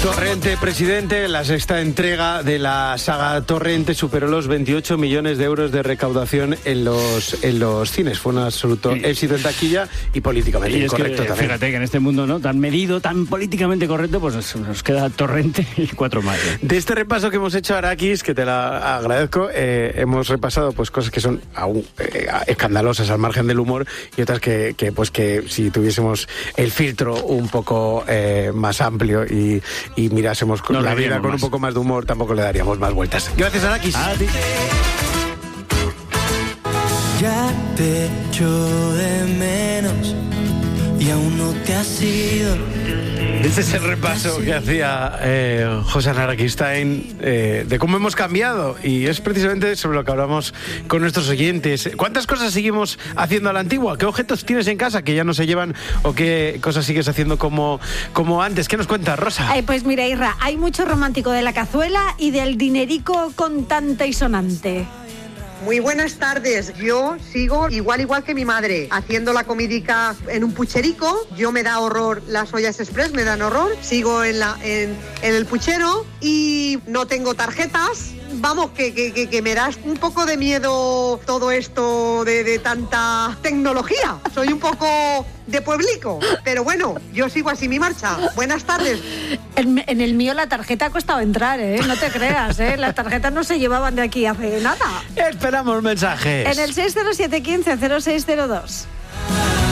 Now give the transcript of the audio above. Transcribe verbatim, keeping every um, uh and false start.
Torrente, presidente, la sexta entrega de la saga Torrente superó los veintiocho millones de euros de recaudación en los en los cines. Fue un absoluto éxito en taquilla y políticamente y incorrecto que, también. Fíjate que en este mundo no tan medido, tan políticamente correcto, pues nos, nos queda Torrente y cuatro más. ¿eh? De este repaso que hemos hecho, Arakis, que te la agradezco, eh, hemos repasado pues cosas que son aún eh, escandalosas al margen del humor y otras que, que pues que si tuviésemos el filtro un poco eh, más amplio y y mirásemos con la vida con más. un poco más de humor, tampoco le daríamos más vueltas. Gracias, Arakis. A ti. Ya te echo de menos y aún no te has ido. Este es el repaso que hacía eh, José Arakistain eh, de cómo hemos cambiado, y es precisamente sobre lo que hablamos con nuestros oyentes. ¿Cuántas cosas seguimos haciendo a la antigua? ¿Qué objetos tienes en casa que ya no se llevan o qué cosas sigues haciendo como, como antes? ¿Qué nos cuentas, Rosa? Ay, pues mira, Irra, hay mucho romántico de la cazuela y del dinerico contante y sonante. Muy buenas tardes. Yo sigo igual igual que mi madre, haciendo la comidica en un pucherico. Yo me da horror las ollas express, me dan horror. Sigo en la en, en el puchero y no tengo tarjetas. Vamos, que, que, que, que me das un poco de miedo todo esto de, de tanta tecnología. Soy un poco de pueblico, pero bueno, yo sigo así mi marcha. Buenas tardes. En, en el mío la tarjeta ha costado entrar, ¿eh? No te creas, ¿eh? Las tarjetas no se llevaban de aquí hace nada. Esperamos mensajes. En el seis cero siete uno cinco cero seis cero dos.